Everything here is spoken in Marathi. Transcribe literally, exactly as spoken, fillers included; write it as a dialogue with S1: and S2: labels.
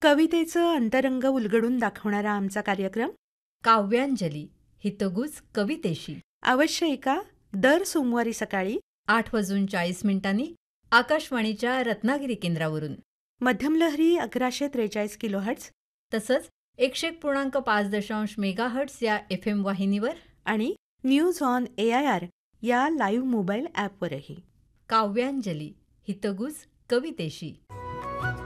S1: कवितेचं अंतरंग उलगडून दाखवणारा आमचा कार्यक्रम
S2: काव्यांजली हितगुज कवितेशी
S1: अवश्य ऐका दर सोमवारी सकाळी
S2: आठ वाजून चाळीस मिनिटांनी आकाशवाणीच्या रत्नागिरी केंद्रावरून.
S1: मध्यमलहरी अकराशे त्रेचाळीस किलोहर्ट्ज
S2: तसंच एकशे एक पूर्णांक पाच दशांश मेगाहर्ट्स या एफ एम वाहिनीवर
S1: आणि news on A I R या लाईव्ह मोबाईल ॲपवरही.
S2: काव्यांजली हितगुज कवितेशी.